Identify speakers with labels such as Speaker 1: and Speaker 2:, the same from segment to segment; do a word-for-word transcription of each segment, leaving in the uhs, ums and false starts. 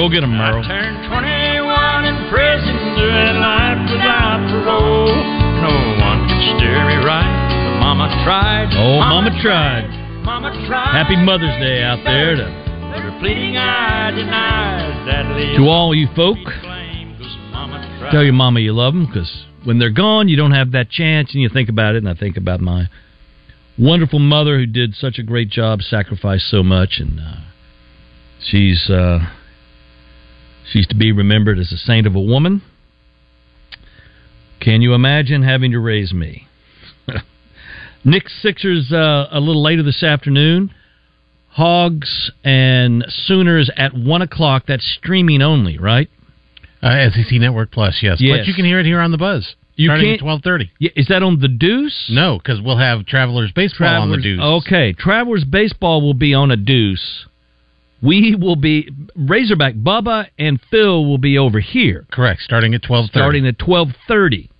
Speaker 1: Go get him, Merle.
Speaker 2: I turned twenty-one in prison, doing life without parole. No one can steer me right, but Mama tried.
Speaker 1: Oh, Mama, Mama tried.
Speaker 2: tried. Mama tried.
Speaker 1: Happy Mother's Day out there to,
Speaker 2: but her pleading eye denied that
Speaker 1: to all you folk. Tell your mama you love them, because when they're gone, you don't have that chance, and you think about it, and I think about my wonderful mother who did such a great job, sacrificed so much, and uh, she's uh, she's to be remembered as a saint of a woman. Can you imagine having to raise me? Knicks Sixers uh, a little later this afternoon. Hogs and Sooners at one o'clock. That's streaming only, right?
Speaker 3: Uh, S E C Network Plus, yes.
Speaker 1: yes.
Speaker 3: But you can hear it here on the Buzz.
Speaker 1: You
Speaker 3: starting
Speaker 1: can't,
Speaker 3: at twelve thirty.
Speaker 1: Yeah, is that on the Deuce?
Speaker 3: No, because we'll have Travelers Baseball
Speaker 1: Travelers,
Speaker 3: on the Deuce.
Speaker 1: Okay, Travelers Baseball will be on a Deuce. We will be, Razorback Bubba and Phil will be over here.
Speaker 3: Correct, starting at twelve thirty.
Speaker 1: Starting at twelve thirty.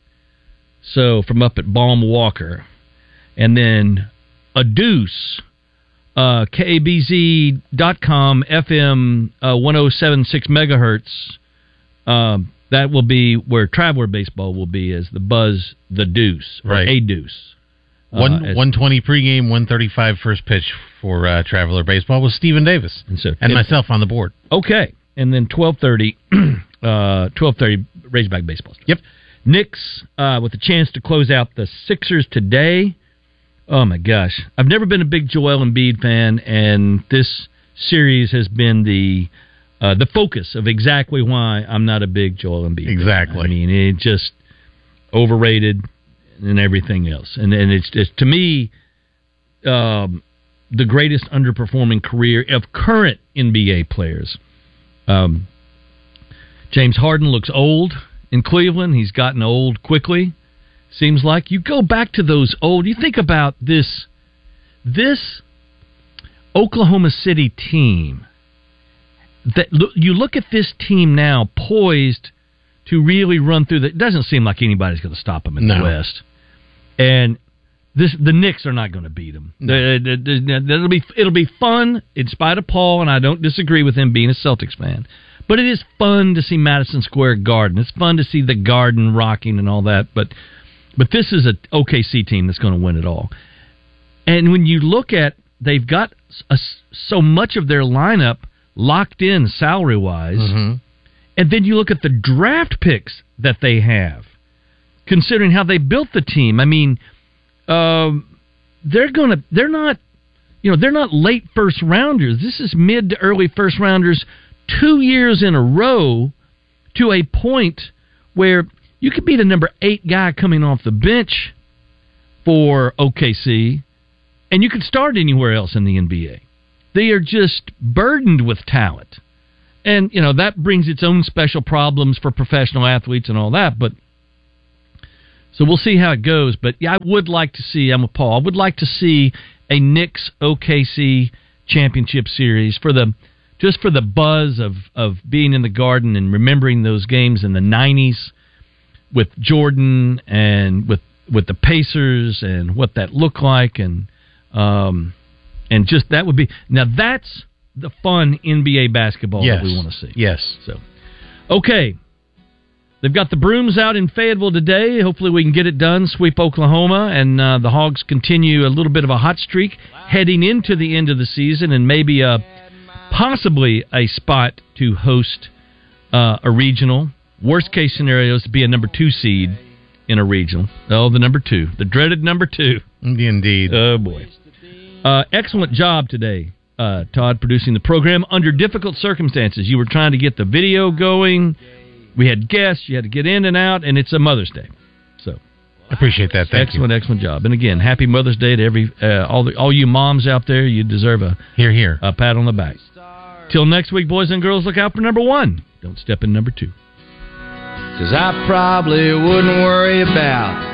Speaker 1: So, from up at Baum Walker. And then a Deuce, uh, K A B Z dot com, F M uh, one oh seven point six megahertz. Um, that will be where Traveler Baseball will be as the Buzz, the Deuce, or
Speaker 3: right.
Speaker 1: a Deuce.
Speaker 3: One
Speaker 1: uh,
Speaker 3: one twenty pregame, one thirty five first pitch for uh, Traveler Baseball with Stephen Davis
Speaker 1: and, so,
Speaker 3: and
Speaker 1: it,
Speaker 3: myself on the board.
Speaker 1: Okay, and then twelve thirty, uh, twelve thirty Razorback Baseball.
Speaker 3: Yep.
Speaker 1: Knicks uh, with a chance to close out the Sixers today. Oh my gosh, I've never been a big Joel Embiid fan, and this series has been the uh, the focus of exactly why I'm not a big Joel Embiid
Speaker 3: exactly.
Speaker 1: fan. I mean, it just overrated and everything else, and and it's just to me um, the greatest underperforming career of current N B A players. Um, James Harden looks old in Cleveland. He's gotten old quickly. Seems like you go back to those old. You think about this, this Oklahoma City team. That you look at this team now, poised to really run through. The, it doesn't seem like anybody's going to stop them in
Speaker 3: no.
Speaker 1: the West, and this the Knicks are not going to beat them.
Speaker 3: No.
Speaker 1: It'll be it'll be fun in spite of Paul, and I don't disagree with him being a Celtics fan. But it is fun to see Madison Square Garden. It's fun to see the Garden rocking and all that. But but this is an O K C team that's going to win it all. And when you look at, they've got a, so much of their lineup locked in salary-wise.
Speaker 3: Mm-hmm.
Speaker 1: And then you look at the draft picks that they have, considering how they built the team. I mean, um, they're going to, they're not, you know, they're not late first rounders. This is mid to early first rounders. Two years in a row to a point where you could be the number eight guy coming off the bench for O K C, and you could start anywhere else in the N B A. They are just burdened with talent. And, you know, that brings its own special problems for professional athletes and all that. But so we'll see how it goes. But, yeah, I would like to see, I'm with Paul, I would like to see a Knicks O K C championship series for the just for the buzz of, of being in the Garden and remembering those games in the nineties with Jordan and with with the Pacers and what that looked like. And um, and just that would be... Now, that's the fun N B A basketball
Speaker 3: yes.
Speaker 1: that we want to see.
Speaker 3: Yes.
Speaker 1: So, okay. They've got the brooms out in Fayetteville today. Hopefully we can get it done, sweep Oklahoma, and uh, the Hogs continue a little bit of a hot streak heading into the end of the season and maybe a, possibly a spot to host uh, a regional. Worst case scenario is to be a number two seed in a regional. Oh, the number two. The dreaded number two.
Speaker 3: Indeed.
Speaker 1: Oh, boy. Uh, excellent job today, uh, Todd, producing the program under difficult circumstances. You were trying to get the video going. We had guests. You had to get in and out, and it's a Mother's Day. So,
Speaker 3: I appreciate that. Thank
Speaker 1: excellent,
Speaker 3: you.
Speaker 1: excellent job. And again, happy Mother's Day to every uh, all the all you moms out there. You deserve a
Speaker 3: here, here,
Speaker 1: a pat on the back. Till next week, boys and girls, look out for number one. Don't step in number two.
Speaker 4: 'Cause I probably wouldn't worry about